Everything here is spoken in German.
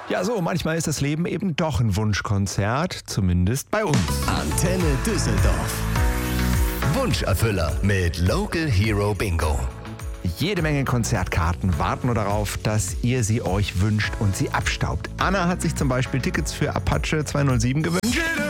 Ja, so, manchmal ist das Leben eben doch ein Wunschkonzert, zumindest bei uns. Antenne Düsseldorf. Wunscherfüller mit Local Hero Bingo. Jede Menge Konzertkarten warten nur darauf, dass ihr sie euch wünscht und sie abstaubt. Anna hat sich zum Beispiel Tickets für Apache 207 gewünscht.